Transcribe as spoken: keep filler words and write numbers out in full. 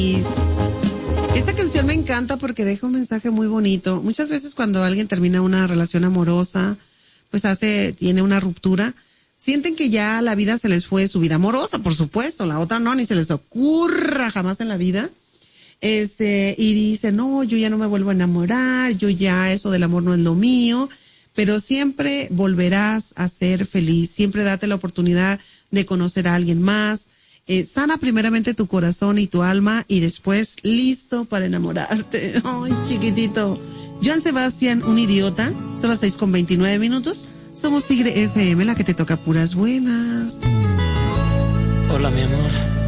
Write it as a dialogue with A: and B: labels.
A: Esta canción me encanta porque deja un mensaje muy bonito. Muchas veces cuando alguien termina una relación amorosa, pues hace, tiene una ruptura, sienten que ya la vida se les fue, su vida amorosa, por supuesto, la otra no, ni se les ocurra jamás en la vida. Este, y dicen, no, yo ya no me vuelvo a enamorar, yo ya eso del amor no es lo mío, pero siempre volverás a ser feliz, siempre date la oportunidad de conocer a alguien más. Eh, sana primeramente tu corazón y tu alma y después listo para enamorarte. Ay, chiquitito. Joan Sebastián, un idiota. Son las seis con veintinueve minutos. Somos Tigre F M, la que te toca puras buenas.
B: Hola, mi amor.